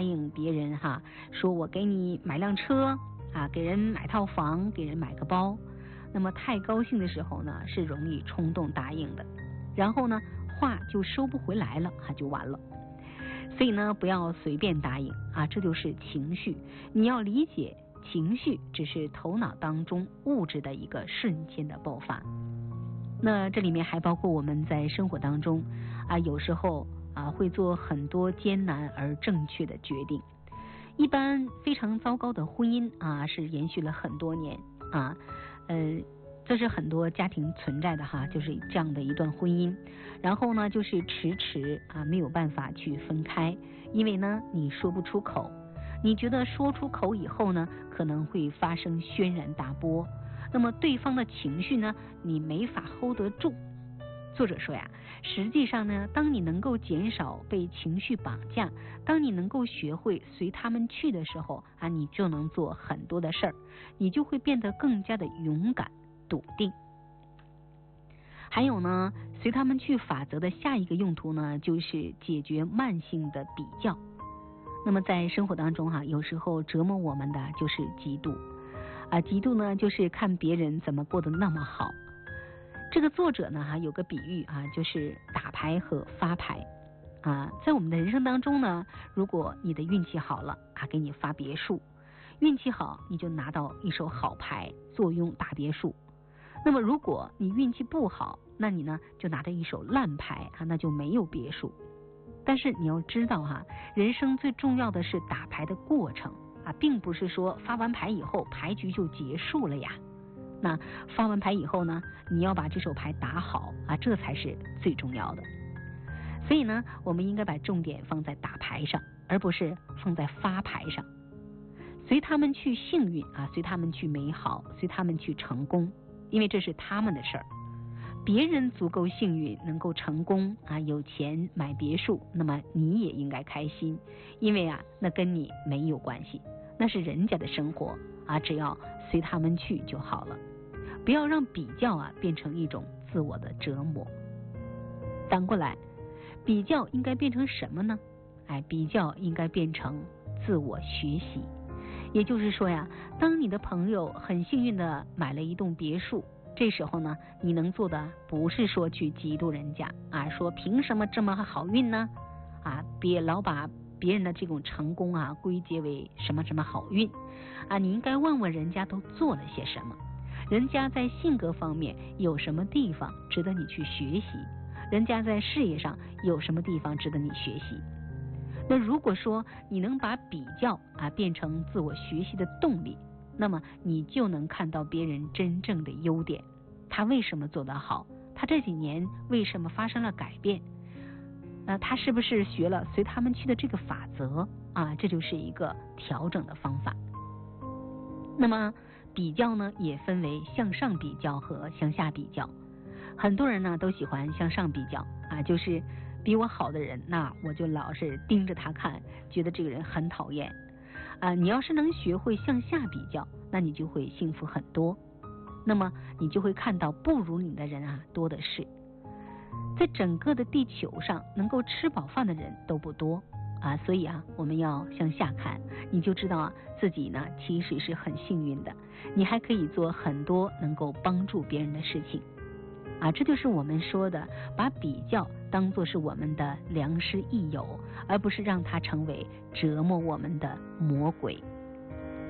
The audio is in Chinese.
答应别人哈，说我给你买辆车啊，给人买套房，给人买个包。那么太高兴的时候呢，是容易冲动答应的，然后呢话就收不回来了，就完了。所以呢，不要随便答应啊，这就是情绪。你要理解，情绪只是头脑当中物质的一个瞬间的爆发。那这里面还包括我们在生活当中啊，有时候啊会做很多艰难而正确的决定。一般非常糟糕的婚姻啊，是延续了很多年啊，这是很多家庭存在的哈，就是这样的一段婚姻，然后呢就是迟啊没有办法去分开，因为呢你说不出口，你觉得说出口以后呢可能会发生轩然大波，那么对方的情绪呢你没法 hold 得住。作者说呀，实际上呢，当你能够减少被情绪绑架，当你能够学会随他们去的时候啊，你就能做很多的事儿，你就会变得更加的勇敢笃定。还有呢，随他们去法则的下一个用途呢，就是解决慢性的比较。那么在生活当中有时候折磨我们的就是嫉妒啊，嫉妒呢就是看别人怎么过得那么好。这个作者呢有个比喻就是打牌和发牌啊，在我们的人生当中呢，如果你的运气好了给你发别墅，运气好你就拿到一手好牌，坐拥大别墅。那么如果你运气不好，那你呢就拿着一手烂牌那就没有别墅。但是你要知道人生最重要的是打牌的过程并不是说发完牌以后牌局就结束了呀。那发完牌以后呢，你要把这手牌打好这才是最重要的。所以呢，我们应该把重点放在打牌上，而不是放在发牌上。随他们去幸运随他们去美好，随他们去成功，因为这是他们的事儿。别人足够幸运能够成功有钱买别墅，那么你也应该开心，因为那跟你没有关系，那是人家的生活只要随他们去就好了。不要让比较变成一种自我的折磨。反过来，比较应该变成什么呢？比较应该变成自我学习。也就是说呀，当你的朋友很幸运的买了一栋别墅，这时候呢，你能做的不是说去嫉妒人家说凭什么这么好运呢？别老把别人的这种成功归结为什么什么好运你应该问问人家都做了些什么，人家在性格方面有什么地方值得你去学习，人家在事业上有什么地方值得你学习。那如果说你能把比较变成自我学习的动力，那么你就能看到别人真正的优点，他为什么做得好，他这几年为什么发生了改变，他是不是学了随他们去的这个法则这就是一个调整的方法。那么比较呢也分为向上比较和向下比较。很多人呢都喜欢向上比较就是比我好的人，那我就老是盯着他看，觉得这个人很讨厌你要是能学会向下比较，那你就会幸福很多。那么你就会看到不如你的人多的是。在整个的地球上，能够吃饱饭的人都不多所以我们要向下看，你就知道自己呢其实是很幸运的，你还可以做很多能够帮助别人的事情这就是我们说的把比较当作是我们的良师益友，而不是让它成为折磨我们的魔鬼。